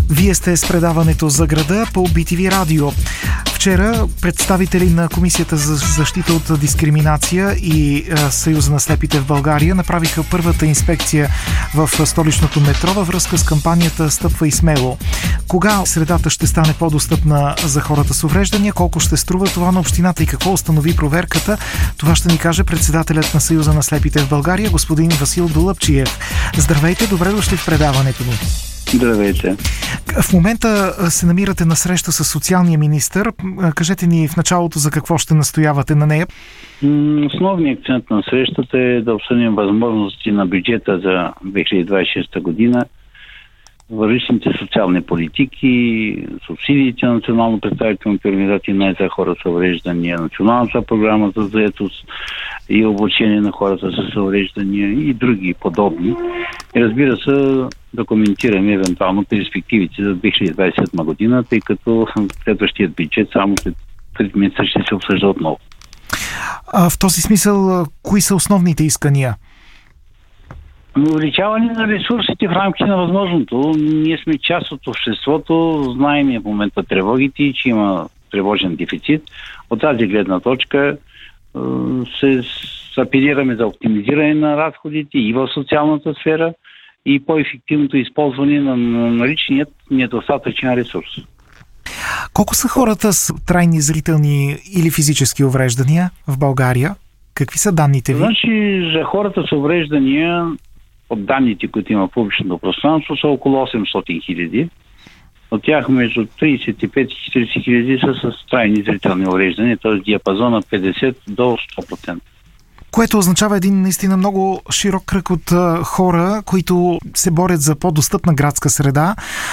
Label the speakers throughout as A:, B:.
A: Вие сте с предаването за града по BTV Радио. Вчера представители на Комисията за защита от дискриминация и Съюза на слепите в България направиха първата инспекция в столичното метро във връзка с кампанията "Стъпвай смело". Кога средата ще стане по-достъпна за хората с увреждания, колко ще струва това на общината и какво установи проверката, това ще ни каже председателят на Съюза на слепите в България, господин Васил Долъпчиев. Здравейте, добре дошли в предаването ни.
B: Здравейте.
A: В момента се намирате на среща с социалния министър. Кажете ни в началото за какво ще настоявате на нея.
B: Основният акцент на срещата е да обсъдим възможности на бюджета за 2026 година, различните социални политики, субсидиите на национално представителните организации за хора с увреждания, националната програма за заетост и обучение на хората с увреждания и други подобни. И разбира се, да коментираме евентуално перспективите за 2027 година, тъй като следващият бюджет само след 3 месеца ще се обсъжда отново.
A: В този смисъл, кои са основните искания?
B: Увеличаване на ресурсите в рамките на възможното. Ние сме част от обществото, знаем в момента тревогите, че има тревожен дефицит. От тази гледна точка се апелираме за оптимизиране на разходите и в социалната сфера, и по-ефективното използване на наличният недостатъчен ресурс.
A: Колко са хората с трайни зрителни или физически увреждания в България? Какви са данните ви?
B: Значи, за хората с увреждания, от данните, които има в публичното пространство, са около 800 хиляди. От тях между 35 и 40 хиляди са с трайни зрителни увреждания, т.е. диапазона 50 до 100%.
A: Което означава един наистина много широк кръг от хора, които се борят за по-достъпна градска среда.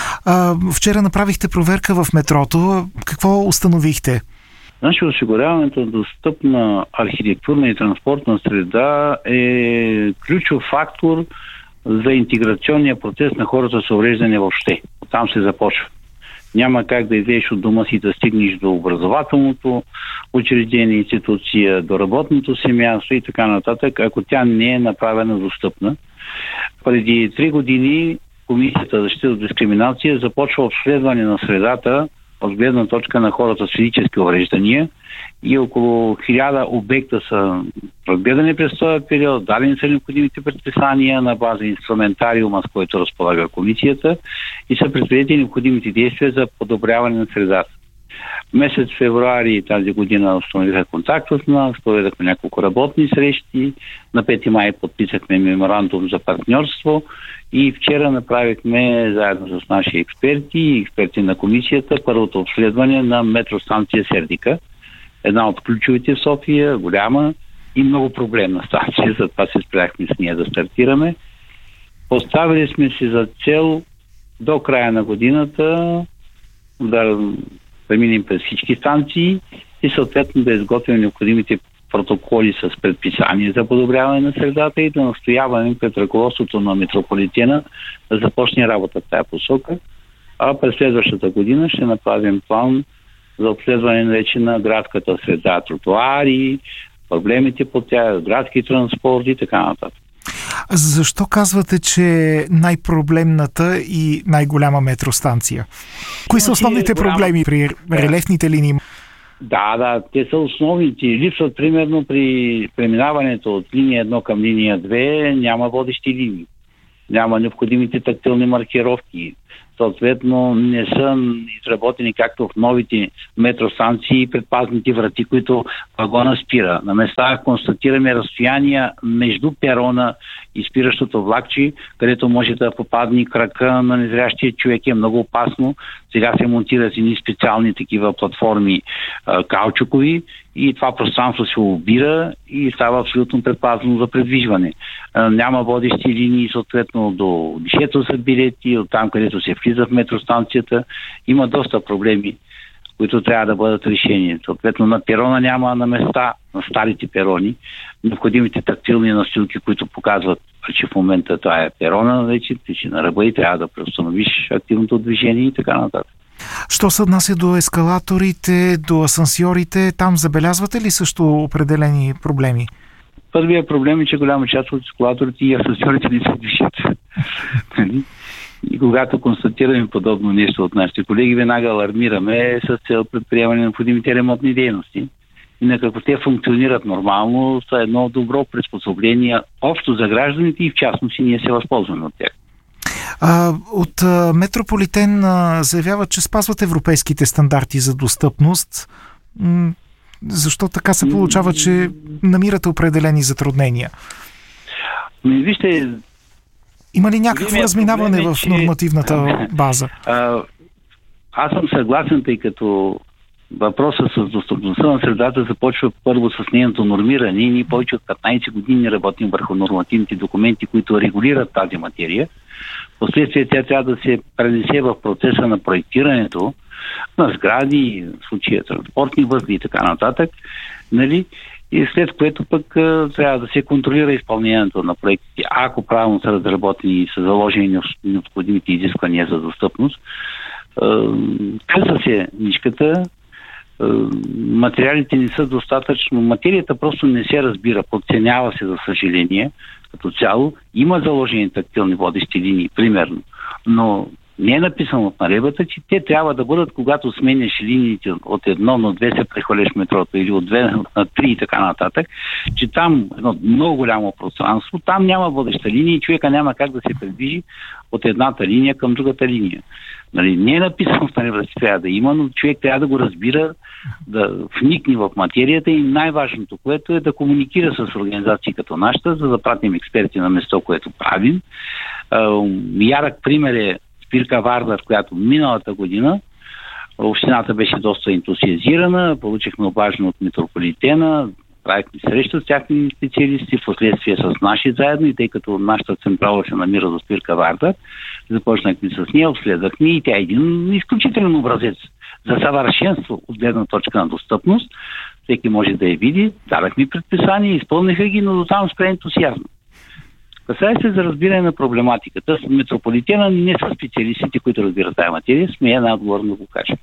A: Вчера направихте проверка в метрото. Какво установихте?
B: Значи осигуряването на достъпна архитектурна и транспортна среда е ключов фактор за интеграционния процес на хората с увреждане въобще. Оттам се започва. Няма как да излезеш от дома си да стигнеш до образователното учреждение, институция, до работното си място и така нататък, ако тя не е направена достъпна. Преди 3 години Комисията за защита от дискриминация започва обследване на средата от гледна точка на хората с физически увреждания и около 1000 обекта са разгледани през този период, дадени са необходимите предписания на база инструментариума, с който разполага комисията, и са предприети необходимите действия за подобряване на средата. Месец февруари тази година установиха контакт с нас, проведахме няколко работни срещи, на 5 май подписахме меморандум за партньорство и вчера направихме заедно с наши експерти и експерти на комисията първото обследване на метростанция Сердика. Една от ключовите в София, голяма и много проблемна станция, затова се спряхме с нея да стартираме. Поставили сме си за цел до края на годината да преминем през всички станции и съответно да изготвим необходимите протоколи с предписания за подобряване на средата и да настояваме пред ръководството на метрополитена да започне работа в тая посока. А през следващата година ще направим план за обследване вече на градската среда, тротуари, проблемите по тях, градски транспорт и така нататък.
A: Защо казвате, че най-проблемната и най-голяма метростанция? Кои са основните проблеми при релефните линии?
B: Да, те са основните. Липсват примерно при преминаването от линия 1 към линия 2, няма водещи линии. Няма необходимите тактилни маркировки. Съответно не са изработени както в новите метростанции предпазните врати, които вагона спира. На места констатираме разстояния между перона и спиращото влакче, където може да попадне крака на незрящия човек, е много опасно. Сега се монтират едни специални такива платформи каучукови и това пространство се обира и става абсолютно предпазно за предвижване. Няма водещи линии, съответно до гишето са билети, от там където се влиза в метростанцията. Има доста проблеми, които трябва да бъдат решени. Съответно на перона няма на места, на старите перони, необходимите тактилни настилки, които показват, че в момента това е перона, вече ти на ръба и трябва да преустановиш активното движение и така нататък.
A: Що се отнася до ескалаторите, до асансьорите, там забелязвате ли също определени проблеми?
B: Първият проблем е, че голяма част от ескалаторите и асансьорите не се движат. И когато констатираме подобно нещо от нашите колеги, веднага алармираме с цел предприемане на необходимите ремонтни дейности. И на какво те функционират нормално, са едно добро приспособление общо за гражданите и в частност и ние се възползваме от тях.
A: От Метрополитен заявяват, че спазват европейските стандарти за достъпност. Защо така се получава, че намирате определени затруднения?
B: Вижте,
A: има ли някакво разминаване в нормативната база?
B: Аз съм съгласен, тъй като въпросът с достъпността на средата започва първо с нейното нормиране. Ние повече от 15 години работим върху нормативните документи, които регулират тази материя. Впоследствие тя трябва да се пренесе в процеса на проектирането на сгради, в случая транспортни възли и така нататък. Нали? И след което пък трябва да се контролира изпълнението на проектите, ако правилно са разработени и са заложени необходимите изисквания за достъпност. Къса се нишката, материалите не са достатъчно, материята просто не се разбира, подценява се, за съжаление, като цяло. Има заложени тактилни водещи линии, примерно, но не е написано в наредбата, че те трябва да бъдат, когато сменяш линиите от 1 на 2 се прехвърляш метрото или от 2 на 3 и така нататък, че там едно много голямо пространство, там няма водеща линия и човека няма как да се придвижи от едната линия към другата линия. Нали, не е написано в наредбата, че трябва да има, но човек трябва да го разбира, да вникне в материята и най-важното, което е да комуникира с организации като нашата, за да пратим експерти на место, което правим. Ярък пример е спирка Вардар, която миналата година общината беше доста ентусиазирана, получихме обаждане от Метрополитена, правихме среща с тяхни специалисти, в последствие с наши заедно, и тъй като нашата централа се намира за спирка Вардар, започнахме с нея, обследвахме и тя е един изключителен образец за съвършенство от гледна точка на достъпност. Всеки може да я види, дадахме предписания, изпълниха ги, но до там спре ентусиазма. Касае се за разбиране на проблематиката. С Метрополитена не са специалистите, които разбират тази материя, сме най-отговорно да го кажем.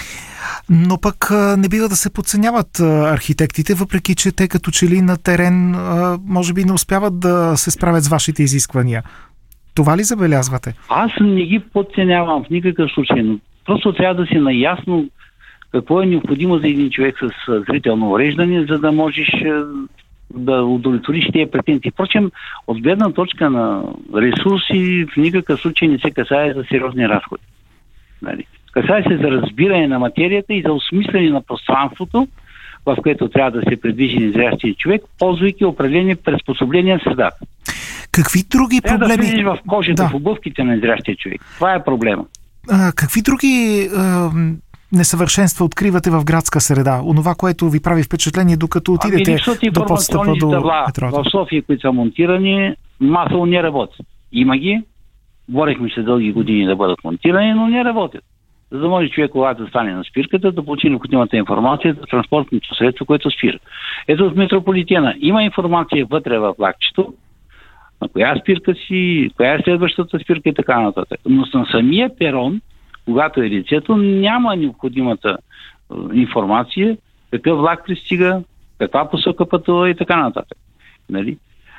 A: Но пък не бива да се подценяват архитектите, въпреки че те като че ли на терен може би не успяват да се справят с вашите изисквания. Това ли забелязвате? Аз
B: не ги подценявам в никакъв случай, но просто трябва да си наясно какво е необходимо за един човек с зрително увреждане, за да можеш да удовлетвориш тези претенции. Впрочем, от гледна точка на ресурси в никакъв случай не се касае за сериозни разходи. Нали? Касае се за разбиране на материята и за осмислене на пространството, в което трябва да се предвижи незрящия човек, ползвайки определени приспособления в средата.
A: Какви други проблеми?
B: Трябва да влезеш в кожата, в обувките на незрящия човек. Това е проблема.
A: Какви други несъвършенства откривате в градска среда? Онова, което ви прави впечатление, докато отидете до подстъпа до метрото?
B: В София, които са монтирани, масово не работят. Има ги, борехме се дълги години да бъдат монтирани, но не работят. За да може човек, когато стане на спирката, да получи необходимата информация за транспортното средство, което спира. Ето от Метрополитена има информация вътре в влакчето, на коя спирка си, коя е следващата спирка и така нататък. Но на самия перон, когато е лицето, няма необходимата информация, какъв влак пристига, каква посока пътува и така нататък. Нали?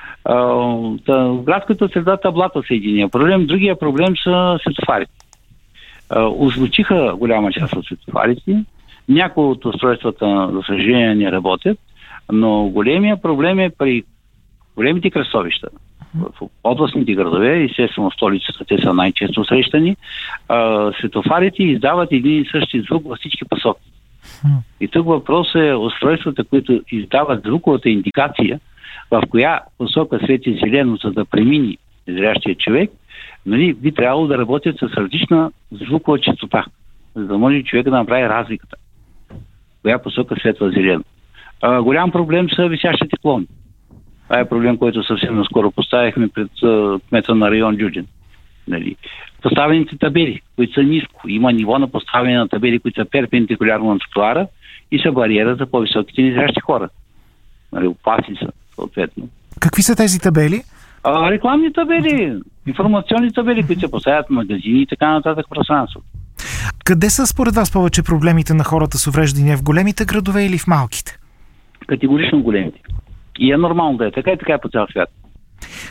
B: В градската среда таблата са единия проблем, другия проблем са светофарите. Озвучиха голяма част от светофарите, някои от устройствата, за съжаление, не работят, но големия проблем е при големите кръстовища. В областните градове, естествено в столицата, те са най-често срещани, светофарите издават един и същи звук във всички посоки. И тук въпрос е устройствата, които издават звуковата индикация, в коя посока свети зелено, за да премини зрящия човек, нали, би трябвало да работят с различна звукова честота, за да може човек да направи разликата. Коя посока светва зелено. Голям проблем са висящите клони. Това е проблем, който съвсем наскоро поставихме пред кмета на район Джуджин. Нали. Поставените табели, които са ниско. Има ниво на поставяне на табели, които са перпендикулярно на тротуара и са бариера за по-високите незрящи хора. Нали, опасни са, съответно.
A: Какви са тези табели?
B: Рекламни табели, информационни табели, които се поставят в магазини и така нататък в пространството.
A: Къде са според вас повече проблемите на хората с увреждания? В големите градове или в малките?
B: Категорично големите. И е нормално да е така и така е по цял свят.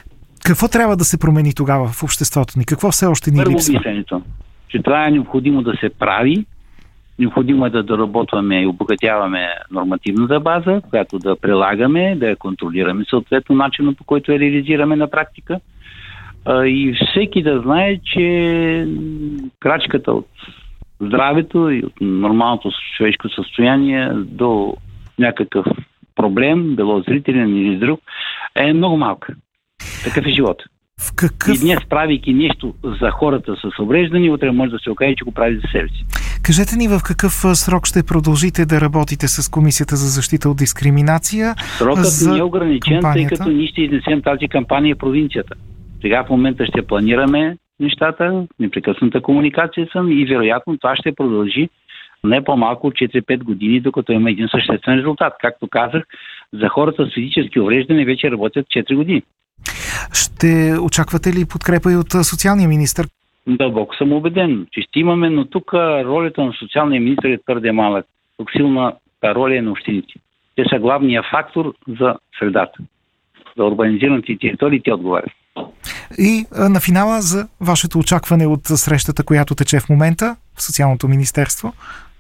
A: Какво трябва да се промени тогава в обществото ни? Какво все още ни липсва?
B: Първо мисленето, че това е необходимо да се прави, необходимо е да доработваме и обогатяваме нормативната база, която да прилагаме, да я контролираме съответно начина, по който я реализираме на практика. И всеки да знае, че крачката от здравето и от нормалното човешко състояние до някакъв проблем, било зрителен или друг, е много малка. Такъв е живот. И днес, правейки нещо за хората с увреждания, утре може да се окаже, че го прави за себе си.
A: Кажете ни в какъв срок ще продължите да работите с Комисията за защита от дискриминация?
B: Срокът не е ограничен, тъй като ние ще изнесем тази кампания в провинцията. Сега в момента ще планираме нещата, непрекъсната комуникация съм и вероятно това ще продължи не по-малко от 4-5 години, докато има един съществен резултат. Както казах, за хората с физически увреждания вече работят 4 години.
A: Ще очаквате ли подкрепа и от социалния министър?
B: Дълбоко съм убеден, че ще имаме, но тук ролята на социалния министър е твърде малък. Тук силната роля е на общините. Те са главният фактор за средата. За урбанизираните територии те отговарят.
A: И на финала за вашето очакване от срещата, която тече в момента в Социалното министерство?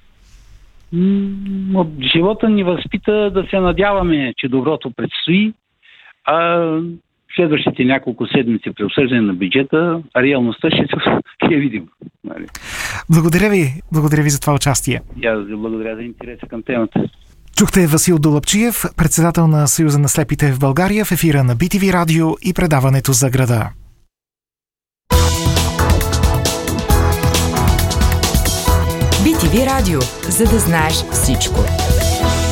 B: Живота ни възпита да се надяваме, че доброто предстои, а следващите няколко седмици при обсъждане на бюджета, реалността ще видим.
A: Благодаря ви за това участие.
B: Аз ви благодаря за интереса към темата.
A: Чухте Васил Долапчиев, председател на Съюза на слепите в България, в ефира на BTV Радио и предаването за града.
C: BTV Радио, за да знаеш всичко.